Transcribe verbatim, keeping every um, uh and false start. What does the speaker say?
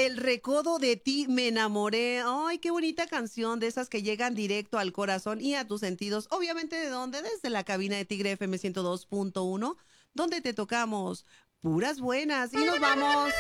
El recodo de ti me enamoré. Ay, qué bonita canción, de esas que llegan directo al corazón y a tus sentidos. Obviamente, ¿de dónde? Desde la cabina de Tigre F M ciento dos punto uno, donde te tocamos puras buenas. Y nos vamos